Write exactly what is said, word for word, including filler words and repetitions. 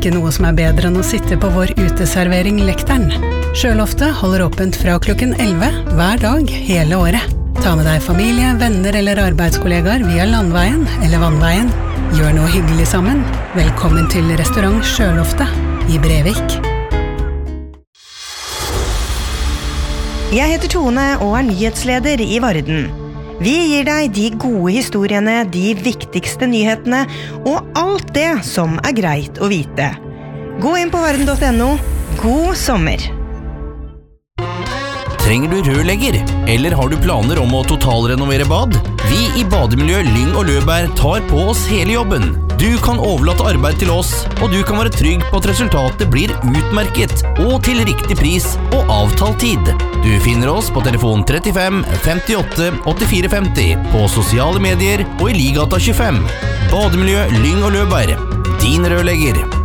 ikke noe som er bedre enn å sitte på vår uteservering Lekteren. Sjøloftet holder åpent fra klokken elleve hver dag hele året. Ta med deg familie, venner eller arbeidskollegaer via landveien eller vannveien. Gjør noe hyggelig sammen. Velkommen til restaurant Sjøloftet i Brevik. Jeg heter Tone og er nyhetsleder i Varden. Vi gir deg de gode historiene, de viktigste nyhetene og alt det som er greit å vite. Gå inn på varden punktum no. God sommer! Trenger du rørlegger? Eller har du planer om å totalrenovere bad? Vi i Bademiljø Lyng og Løberg tar på oss hele jobben. Du kan overlate arbeid til oss, og du kan være trygg på at resultatet blir utmerket og til riktig pris og avtalt tid. Du finner oss på telefon trettifem femtiåtte åttifire femti, på sosiale medier og i Ligata tjuefem. Bademiljø Lyng og Løberg, din rørlegger.